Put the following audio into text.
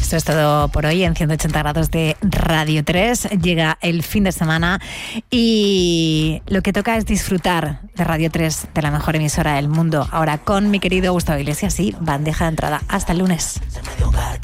Esto es todo por hoy en 180 grados de Radio 3. Llega el fin de semana y lo que toca es disfrutar de Radio 3, de la mejor emisora del mundo. Ahora con mi querido Gustavo Iglesias y bandeja de entrada. Hasta el lunes.